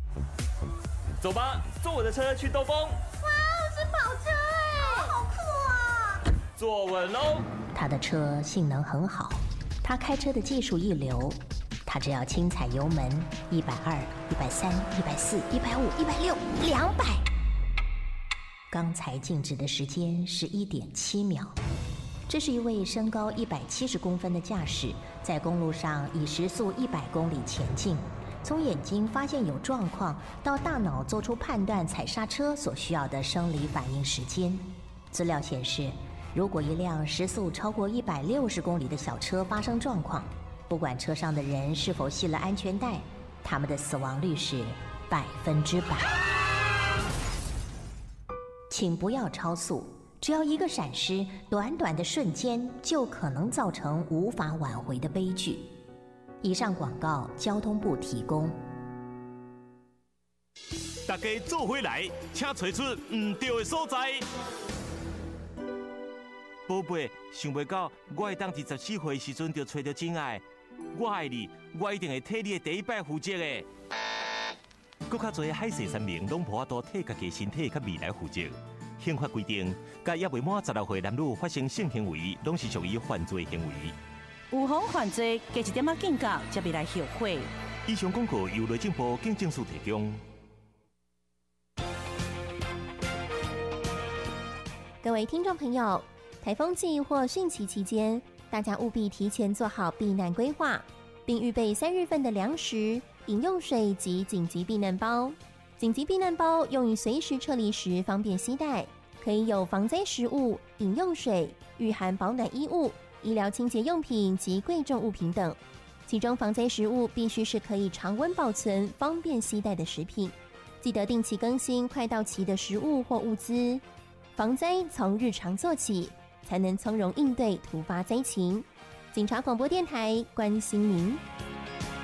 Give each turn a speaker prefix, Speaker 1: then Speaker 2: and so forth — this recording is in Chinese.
Speaker 1: 走吧，坐我的车去兜风。
Speaker 2: 哇，是跑车哎，好酷啊！
Speaker 1: 坐稳喽。
Speaker 3: 他的车性能很好，他开车的技术一流，他只要轻踩油门，120、130、140、150、160、200。刚才静止的时间是1.7秒。这是一位身高170公分的驾驶，在公路上以时速100公里前进。从眼睛发现有状况，到大脑做出判断踩刹车所需要的生理反应时间。资料显示，如果一辆时速超过160公里的小车发生状况，不管车上的人是否系了安全带，他们的死亡率是100%。请不要超速，只要一个闪失，短短的瞬间就可能造成无法挽回的悲剧。以上广告，交通部提供。
Speaker 4: 大家做回来，请找出唔对的所在。宝贝，想袂到我会当24岁时阵就找到真爱。我爱你，我一定会替你的第一摆负责的。搁较侪海誓山盟，拢无法度替家己身体甲未来负责。宪法规定，甲也未满16岁男女发生性行为，拢是属于犯罪行为。
Speaker 5: 有妨犯罪，加一点仔警觉，才袂来后悔。
Speaker 4: 以上广告由内政部警政署提供。
Speaker 6: 各位听众朋友，台风季或汛期期间，大家务必提前做好避难规划，并预备3月份的粮食、饮用水及紧急避难包。紧急避难包用于随时撤离时方便携带，可以有防灾食物、饮用水、御寒保暖衣物、医疗清洁用品及贵重物品等。其中防灾食物必须是可以常温保存、方便携带的食品。记得定期更新快到期的食物或物资。防灾从日常做起，才能从容应对突发灾情。警察广播电台关心您。